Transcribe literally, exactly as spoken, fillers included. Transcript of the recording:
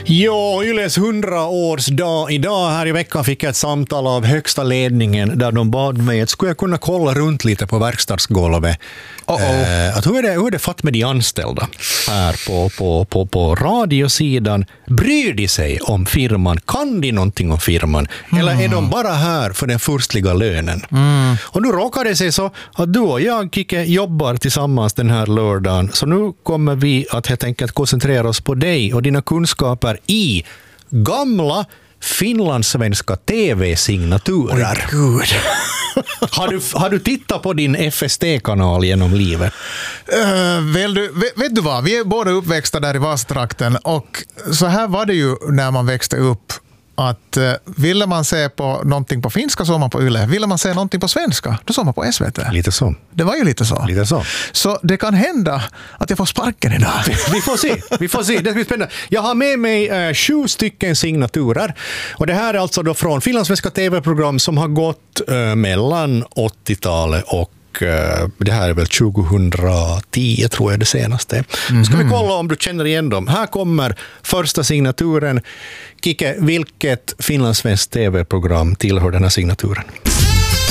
Ja, Yles hundraårsdag idag. Här i veckan fick jag ett samtal av högsta ledningen där de bad mig att skulle jag kunna kolla runt lite på verkstadsgolvet. Eh, att hur, är det, hur är det fatt med de anställda här på, på, på, på radiosidan? Bryr de sig om firman? Kan de någonting om firman? Mm. Eller är de bara här för den förstliga lönen? Mm. Och nu råkar det sig så att du och jag, Kike, jobbar tillsammans den här lördagen. Så nu kommer vi att helt enkelt koncentrera oss på dig och dina kunskaper i gamla finlandssvenska tv-signaturer. Oj, gud. Har du, har du tittat på din F S T-kanal genom livet? Uh, väl du, vet, vet du vad, vi är båda uppväxta där i Vasatrakten och så här var det ju när man växte upp. Att uh, ville man se på någonting på finska så såg man på Yle. Ville man se någonting på svenska, då såg man på S V T. Lite så. Det var ju lite så. Lite så. Så det kan hända att jag får sparken idag. Vi får se. Vi får se. Det blir spännande. Jag har med mig uh, sju stycken signaturer. Och det här är alltså då från finlandssvenska tv-program som har gått uh, mellan åttiotalet och det här är väl tjugohundratio tror jag det senaste. Mm-hmm. Nu ska vi kolla om du känner igen dem. Här kommer första signaturen. Kike, vilket finlandssvenskt tv-program tillhör den här signaturen?